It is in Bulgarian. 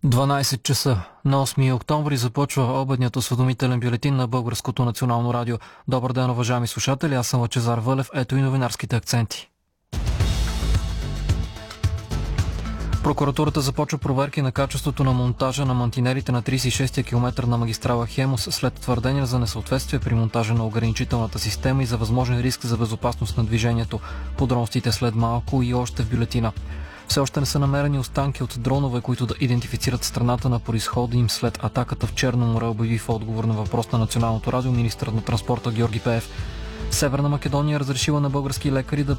12 часа на 8 октомври започва обедният осведомителен бюлетин на Българското национално радио. Добър ден, уважаеми слушатели, аз съм Лъчезар Вълев. Ето и новинарските акценти. Прокуратурата започва проверки на качеството на монтажа на мантинелите на 36-я километър на магистрала Хемус след твърдения за несъответствие при монтажа на ограничителната система и за възможен риск за безопасност на движението. Подробностите след малко и още в бюлетина. Все още не са намерени останки от дронове, които да идентифицират страната на произхода им след атаката в Черно море, обяви в отговор на въпрос на Националното радио министърът на транспорта Георги Пеев. Северна Македония разрешила на български лекари да